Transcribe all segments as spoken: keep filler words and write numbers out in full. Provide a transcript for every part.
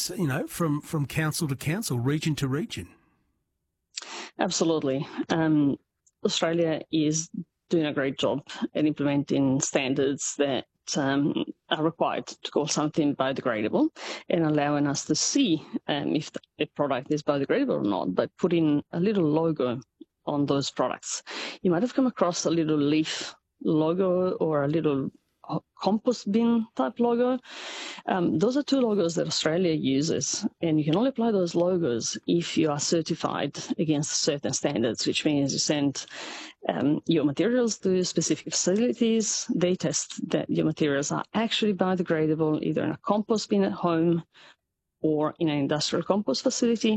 difference, you know, from, from council to council, region to region. Absolutely. Um, Australia is doing a great job at implementing standards that um, are required to call something biodegradable and allowing us to see um, if the product is biodegradable or not by putting a little logo on those products. You might have come across a little leaf logo or a little compost bin type logo. Um, those are two logos that Australia uses, and you can only apply those logos if you are certified against certain standards, which means you send um, your materials to specific facilities. They test that your materials are actually biodegradable, either in a compost bin at home or in an industrial compost facility,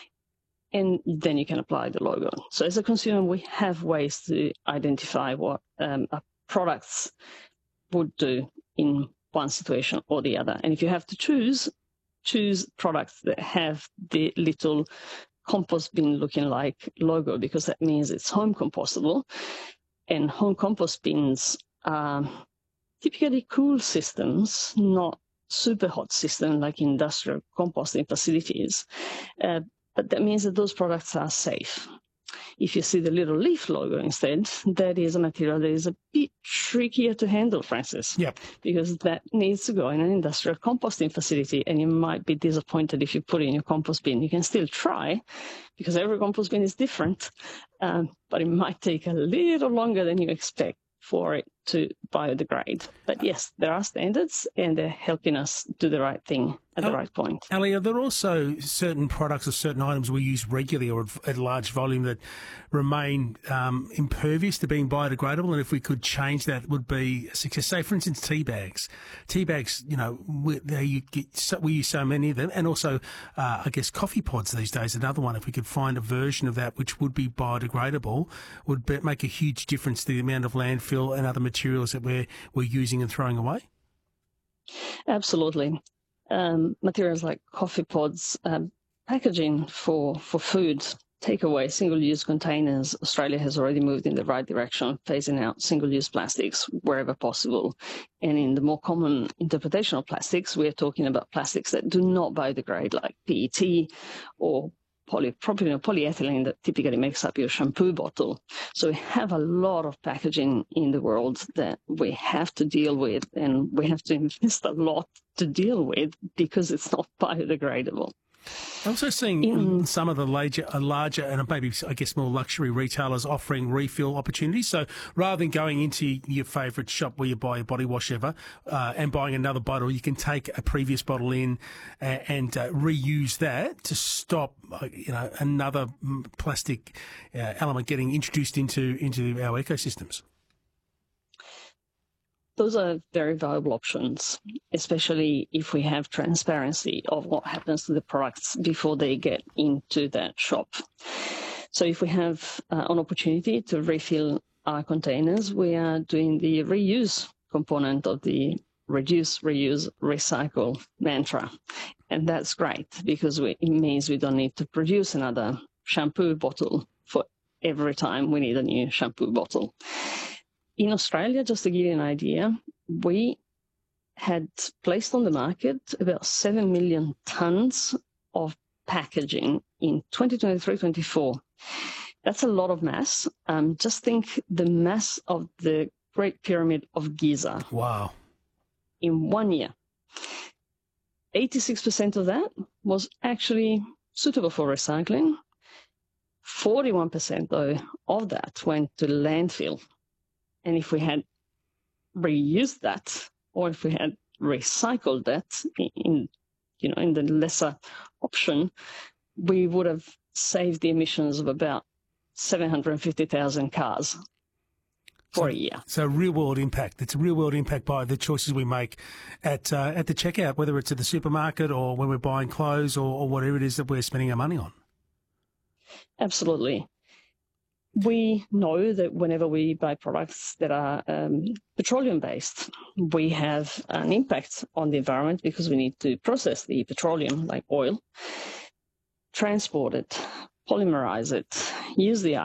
and then you can apply the logo. So as a consumer, we have ways to identify what um, a products would do in one situation or the other. And if you have to choose, choose products that have the little compost bin looking like logo, because that means it's home compostable. And home compost bins are typically cool systems, not super hot systems like industrial composting facilities. Uh, but that means that those products are safe. If you see the little leaf logo instead, that is a material that is a bit trickier to handle, Francis. Yep. Because that needs to go in an industrial composting facility, and you might be disappointed if you put it in your compost bin. You can still try, because every compost bin is different, um, but it might take a little longer than you expect for it to biodegrade. But yes, there are standards, and they're helping us do the right thing at the right point. Ali, are there also certain products or certain items we use regularly or at large volume that remain um, impervious to being biodegradable? And if we could change that, would be a success. Say, for instance, tea bags. Tea bags, you know, we, they, you get so, we use so many of them. And also, uh, I guess, coffee pods these days, another one. If we could find a version of that which would be biodegradable, would be, make a huge difference to the amount of landfill and other materials that we're, we're using and throwing away. Absolutely. Um, materials like coffee pods, um, packaging for, for food, takeaway, single-use containers. Australia has already moved in the right direction, phasing out single-use plastics wherever possible. And in the more common interpretation of plastics, we're talking about plastics that do not biodegrade, like P E T or polypropylene or polyethylene that typically makes up your shampoo bottle. So we have a lot of packaging in the world that we have to deal with, and we have to invest a lot to deal with because it's not biodegradable. I'm also seeing in, some of the larger, uh, larger and maybe, I guess, more luxury retailers offering refill opportunities. So rather than going into your favourite shop where you buy a body wash ever uh, and buying another bottle, you can take a previous bottle in and, and uh, reuse that to stop, uh, you know, another plastic uh, element getting introduced into into our ecosystems. Those are very valuable options, especially if we have transparency of what happens to the products before they get into that shop. So if we have uh, an opportunity to refill our containers, we are doing the reuse component of the reduce, reuse, recycle mantra. And that's great because we, it means we don't need to produce another shampoo bottle for every time we need a new shampoo bottle. In Australia, just to give you an idea, we had placed on the market about seven million tonnes of packaging in twenty twenty-three twenty-four. That's a lot of mass. Um, just think the mass of the Great Pyramid of Giza. Wow. In one year. eighty-six percent of that was actually suitable for recycling. forty-one percent, though, of that went to landfill. And if we had reused that, or if we had recycled that in, you know, in the lesser option, we would have saved the emissions of about seven hundred fifty thousand cars for so, a year. So real world impact. It's a real world impact by the choices we make at uh, at the checkout, whether it's at the supermarket or when we're buying clothes or, or whatever it is that we're spending our money on. Absolutely. We know that whenever we buy products that are um, petroleum-based, we have an impact on the environment because we need to process the petroleum, like oil, transport it, polymerize it, use the